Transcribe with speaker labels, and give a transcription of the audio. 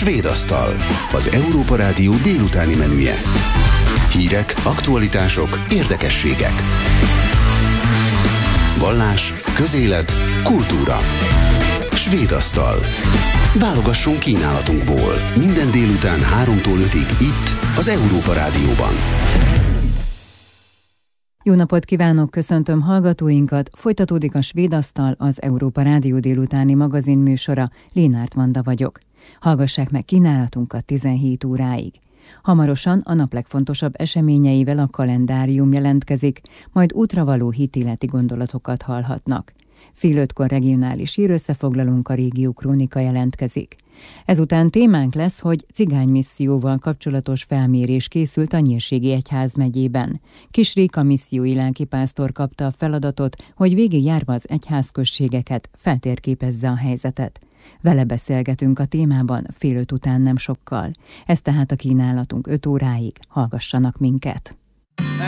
Speaker 1: Svéd asztal, az Európa Rádió délutáni menüje. Hírek, aktualitások, érdekességek. Vallás, közélet, kultúra. Svéd asztal. Válogassunk kínálatunkból. Minden délután 3-tól 5-ig itt, az Európa Rádióban.
Speaker 2: Jó napot kívánok, köszöntöm hallgatóinkat. Folytatódik a Svéd asztal, az Európa Rádió délutáni magazin műsora. Lénárt Vanda vagyok. Hallgassák meg kínálatunkat 17 óráig. Hamarosan a nap legfontosabb eseményeivel a kalendárium jelentkezik, majd útravaló hitéleti gondolatokat hallhatnak. Fél 5-kor regionális hírössefoglalónk, a Régió Krónika jelentkezik. Ezután témánk lesz, hogy cigánymisszióval kapcsolatos felmérés készült a Nyírségi Egyházmegyében. Kis Réka missziói lelkipásztor kapta a feladatot, hogy végigjárva az egyházközségeket feltérképezze a helyzetet. Vele beszélgetünk a témában fél 5 után nem sokkal. Ez tehát a kínálatunk 5 óráig, hallgassanak minket.